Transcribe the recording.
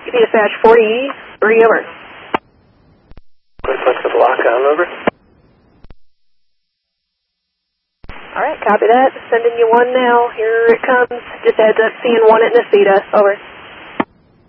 Dispatch 40E, over. Flex the block on, over. Alright, copy that. Sending you one now. Here it comes. Just heads up, seeing one at Nacita, over.